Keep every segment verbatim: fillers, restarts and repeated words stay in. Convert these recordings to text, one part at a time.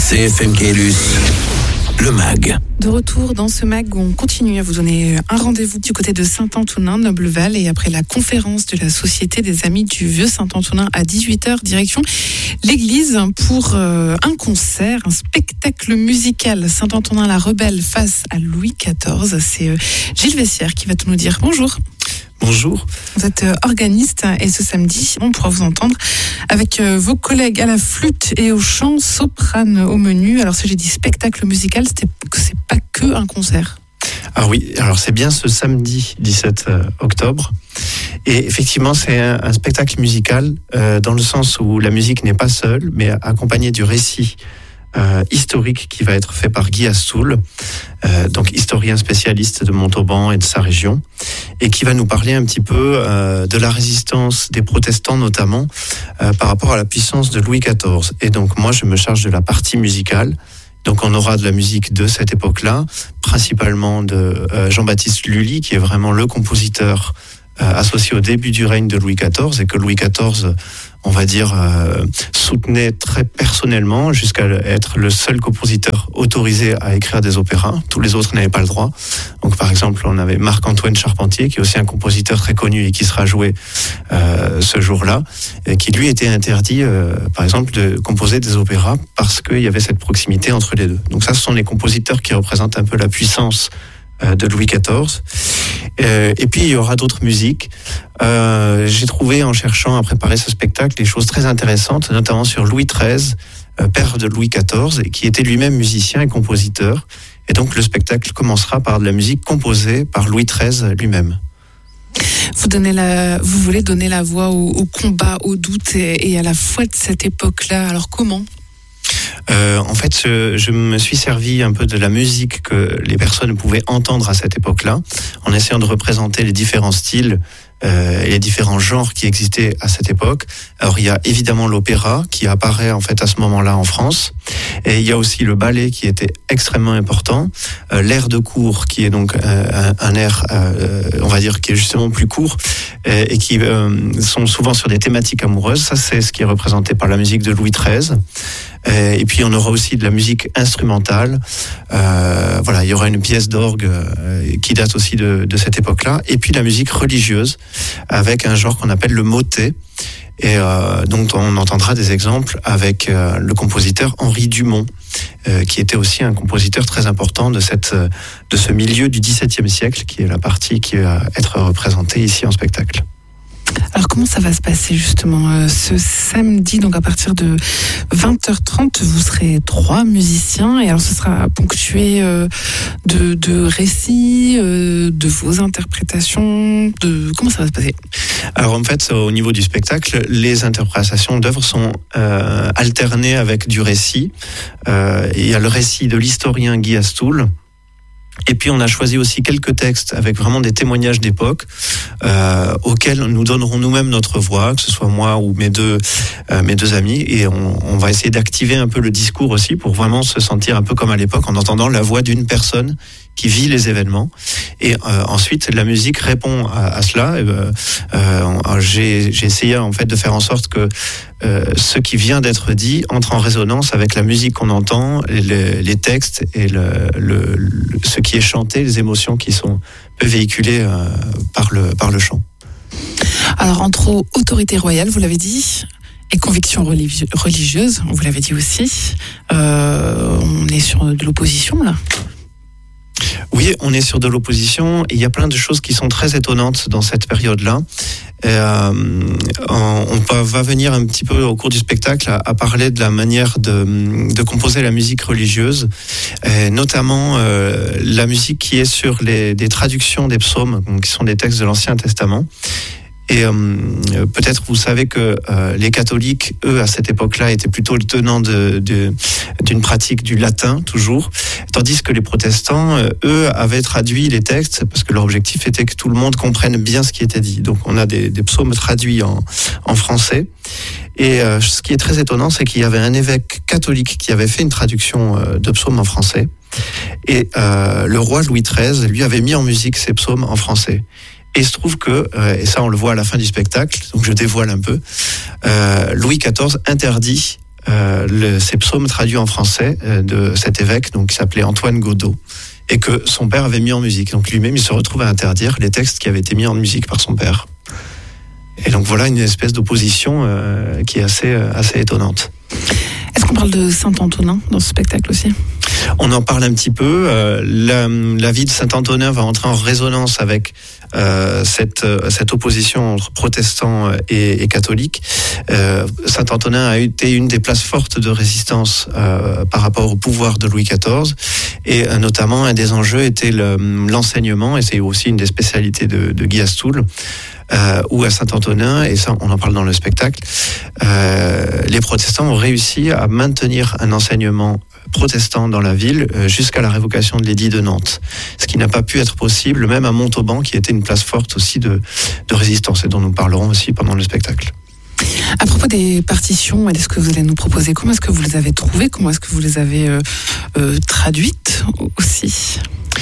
C F M Caylus, le mag. De retour dans ce mag où on continue à vous donner un rendez-vous du côté de Saint-Antonin, Nobleval, et après la conférence de la Société des Amis du Vieux Saint-Antonin à dix-huit heures, direction l'église pour euh, un concert, un spectacle musical Saint-Antonin la Rebelle face à Louis quatorze. C'est euh, Gilles Vessière qui va tout nous dire. Bonjour. Bonjour. Vous êtes organiste et ce samedi, on pourra vous entendre avec vos collègues à la flûte et au chant, soprane au menu. Alors si j'ai dit spectacle musical, c'était, c'est pas que un concert. Ah oui, alors c'est bien ce samedi dix-sept octobre. Et effectivement, c'est un, un spectacle musical euh, dans le sens où la musique n'est pas seule, mais accompagnée du récit Euh, historique qui va être fait par Guy Astoul, euh, donc historien spécialiste de Montauban et de sa région, et qui va nous parler un petit peu euh, de la résistance des protestants notamment euh, par rapport à la puissance de Louis quatorze. Et donc moi je me charge de la partie musicale. Donc on aura de la musique de cette époque-là, principalement de euh, Jean-Baptiste Lully, qui est vraiment le compositeur euh, associé au début du règne de Louis quatorze, et que Louis quatorze, on va dire, euh, soutenait très personnellement jusqu'à être le seul compositeur autorisé à écrire des opéras. Tous les autres n'avaient pas le droit. Donc par exemple, on avait Marc-Antoine Charpentier, qui est aussi un compositeur très connu et qui sera joué euh, ce jour-là, et qui lui était interdit, euh, par exemple, de composer des opéras parce qu'il y avait cette proximité entre les deux. Donc ça, ce sont les compositeurs qui représentent un peu la puissance de Louis quatorze. Euh, et puis il y aura d'autres musiques. Euh, j'ai trouvé en cherchant à préparer ce spectacle des choses très intéressantes, notamment sur Louis treize, euh, père de Louis quatorze, et qui était lui-même musicien et compositeur. Et donc le spectacle commencera par de la musique composée par Louis treize lui-même. Vous, donnez la, vous voulez donner la voix au, au combat, au doute et, et à la foi de cette époque-là. Alors comment ? Euh, en fait, je, je me suis servi un peu de la musique que les personnes pouvaient entendre à cette époque-là, en essayant de représenter les différents styles euh, et les différents genres qui existaient à cette époque. Alors, il y a évidemment l'opéra qui apparaît en fait à ce moment-là en France, et il y a aussi le ballet qui était extrêmement important, euh, l'air de cour qui est donc euh, un, un air, euh, on va dire, qui est justement plus court euh, et qui euh, sont souvent sur des thématiques amoureuses. Ça, c'est ce qui est représenté par la musique de Louis treize. Et puis on aura aussi de la musique instrumentale. Euh, voilà, il y aura une pièce d'orgue euh, qui date aussi de, de cette époque-là. Et puis la musique religieuse avec un genre qu'on appelle le motet, et euh, dont on entendra des exemples avec euh, le compositeur Henri Dumont, euh, qui était aussi un compositeur très important de cette de ce milieu du dix-septième siècle, qui est la partie qui va être représentée ici en spectacle. Alors comment ça va se passer justement euh, ce samedi, donc à partir de vingt heures trente, vous serez trois musiciens, et alors ce sera ponctué euh, de, de récits, euh, de vos interprétations, de comment ça va se passer ? Alors en fait, au niveau du spectacle, les interprétations d'œuvres sont euh, alternées avec du récit. Euh, il y a le récit de l'historien Guy Astoul. Et puis on a choisi aussi quelques textes avec vraiment des témoignages d'époque euh, auxquels nous donnerons nous-mêmes notre voix, que ce soit moi ou mes deux euh, mes deux amis, et on, on va essayer d'activer un peu le discours aussi pour vraiment se sentir un peu comme à l'époque en entendant la voix d'une personne qui vit les événements. Et euh, ensuite la musique répond à, à cela. Et, euh, euh, j'ai, j'ai essayé en fait de faire en sorte que euh, ce qui vient d'être dit entre en résonance avec la musique qu'on entend, les, les textes et le, le, le, ce qui est chanté, les émotions qui sont peu véhiculées euh, par le par le chant. Alors entre autorité royale, vous l'avez dit, et convictions religi- religieuses, vous l'avez dit aussi, euh, on est sur de l'opposition là. Oui, on est sur de l'opposition, et il y a plein de choses qui sont très étonnantes dans cette période-là. Et, euh, on va venir un petit peu au cours du spectacle à, à parler de la manière de, de composer la musique religieuse, et notamment euh, la musique qui est sur les, des traductions des psaumes, donc, qui sont des textes de l'Ancien Testament. Et euh, peut-être vous savez que euh, les catholiques, eux, à cette époque-là, étaient plutôt le tenant de, de, d'une pratique du latin, toujours, tandis que les protestants, euh, eux, avaient traduit les textes, parce que leur objectif était que tout le monde comprenne bien ce qui était dit. Donc on a des, des psaumes traduits en, en français. Et euh, ce qui est très étonnant, c'est qu'il y avait un évêque catholique qui avait fait une traduction euh, de psaumes en français. Et euh, le roi Louis treize, lui, avait mis en musique ces psaumes en français. Et il se trouve que, euh, et ça on le voit à la fin du spectacle, donc je dévoile un peu, euh, Louis quatorze interdit euh, le, ces psaumes traduits en français euh, de cet évêque, donc qui s'appelait Antoine Godot, et que son père avait mis en musique. Donc lui-même, il se retrouve à interdire les textes qui avaient été mis en musique par son père. Et donc voilà une espèce d'opposition euh, qui est assez, euh, assez étonnante. Est-ce qu'on parle de Saint-Antonin dans ce spectacle aussi ? On en parle un petit peu. Euh, la, la vie de Saint-Antonin va entrer en résonance avec euh, cette, cette opposition entre protestants et, et catholiques. Euh, Saint-Antonin a été une des places fortes de résistance euh, par rapport au pouvoir de Louis quatorze. Et euh, notamment, un des enjeux était le, l'enseignement, et c'est aussi une des spécialités de, de Guy Astoul. Euh, où à Saint-Antonin, et ça on en parle dans le spectacle, euh, les protestants ont réussi à maintenir un enseignement protestant dans la ville euh, jusqu'à la révocation de l'édit de Nantes. Ce qui n'a pas pu être possible, même à Montauban, qui était une place forte aussi de, de résistance, et dont nous parlerons aussi pendant le spectacle. À propos des partitions, est-ce que vous allez nous proposer, comment est-ce que vous les avez trouvées, comment est-ce que vous les avez euh, euh, traduites aussi ?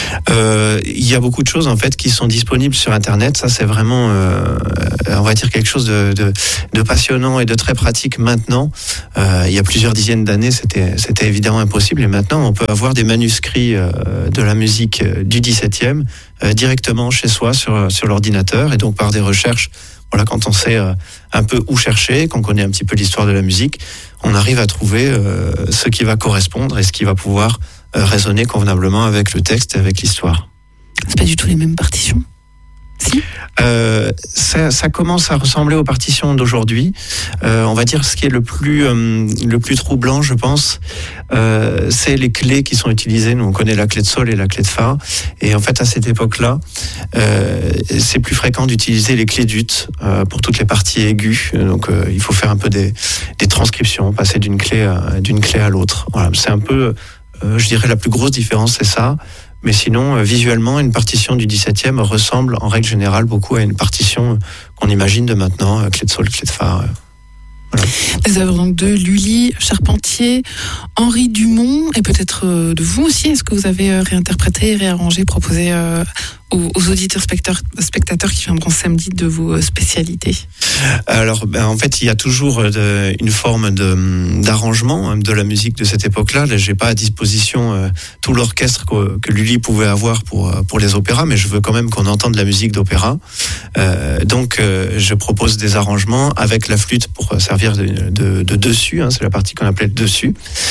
Euh, il y a beaucoup de choses en fait qui sont disponibles sur Internet. Ça, c'est vraiment, euh, on va dire quelque chose de, de, de passionnant et de très pratique maintenant. Euh, il y a plusieurs dizaines d'années, c'était, c'était évidemment impossible. Et maintenant, on peut avoir des manuscrits euh, de la musique du dix-septième euh, directement chez soi sur sur l'ordinateur, et donc par des recherches. Voilà, quand on sait euh, un peu où chercher, qu'on connaît un petit peu l'histoire de la musique, on arrive à trouver euh, ce qui va correspondre et ce qui va pouvoir euh, résonner convenablement avec le texte et avec l'histoire. C'est pas du tout les mêmes partitions ? Si. Euh, ça, ça commence à ressembler aux partitions d'aujourd'hui. Euh, on va dire ce qui est le plus euh, le plus troublant, je pense, euh, c'est les clés qui sont utilisées. Nous, on connaît la clé de sol et la clé de fa, et en fait, à cette époque-là, euh, c'est plus fréquent d'utiliser les clés d'ut euh, pour toutes les parties aiguës. Donc, euh, il faut faire un peu des, des transcriptions, passer d'une clé à, d'une clé à l'autre. Voilà, c'est un peu, euh, je dirais, la plus grosse différence, c'est ça. Mais sinon, visuellement, une partition du dix-septième ressemble en règle générale beaucoup à une partition qu'on imagine de maintenant, clé de sol, clé de fa. Voilà. Des œuvres donc de Lully, Charpentier, Henri Dumont, et peut-être de vous aussi. Est-ce que vous avez réinterprété, réarrangé, proposé euh, aux, aux auditeurs spectateurs, spectateurs qui viendront samedi de vos spécialités ? Alors, ben, en fait, il y a toujours de, une forme de, d'arrangement de la musique de cette époque-là. Là, j'ai pas à disposition euh, tout l'orchestre que, que Lully pouvait avoir pour pour les opéras, mais je veux quand même qu'on entende la musique d'opéra. Euh, donc, euh, je propose des arrangements avec la flûte pour servir de, de, de dessus. Hein, c'est la partie qu'on appelait le dessus.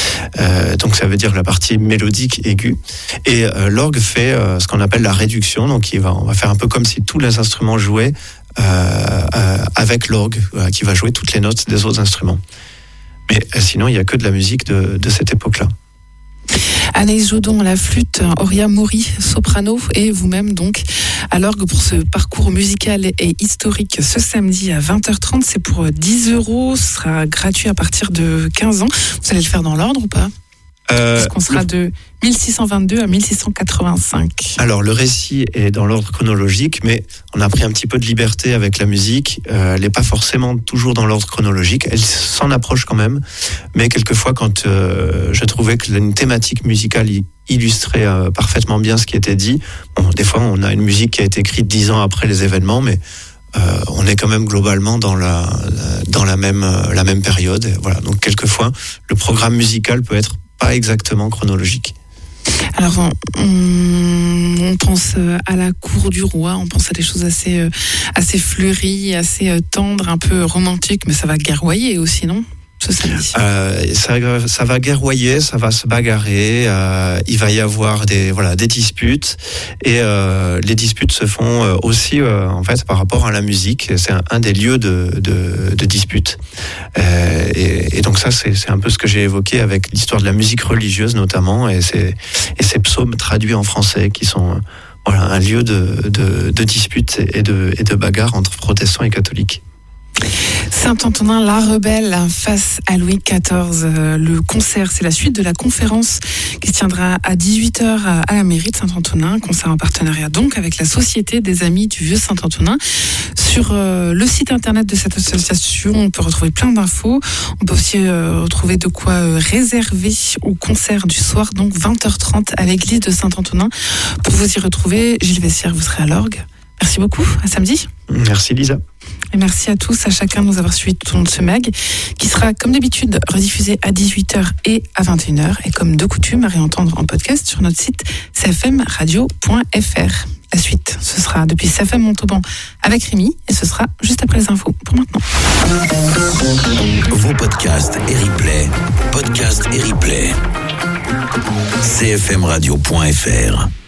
Euh, donc, ça veut dire la partie mélodique aiguë. Et euh, l'orgue fait euh, ce qu'on appelle la réduction. Donc, il va, on va faire un peu comme si tous les instruments jouaient. Euh, euh, avec l'orgue euh, qui va jouer toutes les notes des autres instruments. Mais euh, sinon, il n'y a que de la musique de, de cette époque-là. Anaïs Jodon à la flûte, Auria Maury, soprano, et vous-même donc à l'orgue pour ce parcours musical et historique ce samedi à vingt heures trente. C'est pour dix euros, ce sera gratuit à partir de quinze ans. Vous allez le faire dans l'ordre ou pas ? Euh, Est-ce qu'on sera le... de mille six cent vingt-deux à mille six cent quatre-vingt-cinq. Alors le récit est dans l'ordre chronologique, mais on a pris un petit peu de liberté avec la musique. Euh, elle n'est pas forcément toujours dans l'ordre chronologique, elle s'en approche quand même, mais quelquefois quand euh, je trouvais que une thématique musicale illustrait euh, parfaitement bien ce qui était dit, bon, des fois on a une musique qui a été écrite dix ans après les événements, mais euh, on est quand même globalement dans la, dans la même, la même période. Et voilà. Donc quelquefois le programme musical peut être pas exactement chronologique. Alors, on, on pense à la cour du roi, on pense à des choses assez, assez fleuries, assez tendres, un peu romantiques, mais ça va guerroyer aussi, non ? Ce samedi. Euh, ça, ça va guerroyer, ça va se bagarrer, euh, il va y avoir des, voilà, des disputes, et euh, les disputes se font aussi euh, en fait par rapport à la musique. C'est un, un des lieux de, de, de dispute. Euh, et, et donc ça, c'est, c'est un peu ce que j'ai évoqué avec l'histoire de la musique religieuse notamment, et ces, et ces psaumes traduits en français qui sont voilà, un lieu de, de, de dispute et de, et de bagarre entre protestants et catholiques. Saint-Antonin la Rebelle face à Louis quatorze. Le concert, c'est la suite de la conférence qui se tiendra à dix-huit heures à la mairie de Saint-Antonin. Concert en partenariat donc avec la Société des Amis du Vieux Saint-Antonin. Sur euh, le site internet de cette association, on peut retrouver plein d'infos. On peut aussi euh, retrouver de quoi euh, réserver au concert du soir, donc vingt heures trente à l'église de Saint-Antonin. Pour vous y retrouver, Gilles Vessière, vous serez à l'orgue. Merci beaucoup, à samedi. Merci Lisa. Et merci à tous, à chacun de nous avoir suivis tout au long de ce mag, qui sera comme d'habitude rediffusé à dix-huit heures et à vingt et une heures, et comme de coutume à réentendre en podcast sur notre site c f m radio point f r. La suite, ce sera depuis C F M Montauban avec Rémi, et ce sera juste après les infos. Pour maintenant. Vos podcasts et replays, podcasts et replays, c f m radio point f r.